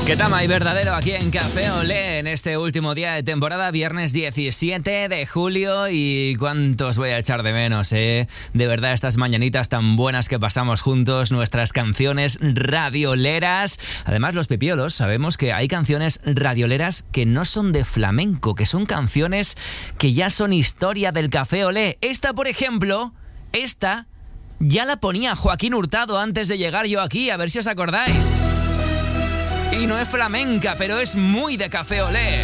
¿Qué tama y verdadero aquí en Café Olé en este último día de temporada, viernes 17 de julio? Y cuántos voy a echar de menos, ¿eh? De verdad, estas mañanitas tan buenas que pasamos juntos, nuestras canciones radioleras. Además, los pipiolos sabemos que hay canciones radioleras que no son de flamenco, que son canciones que ya son historia del Café Olé. Esta, por ejemplo, ya la ponía Joaquín Hurtado antes de llegar yo aquí, a ver si os acordáis. Y no es flamenca, pero es muy de Café Olé.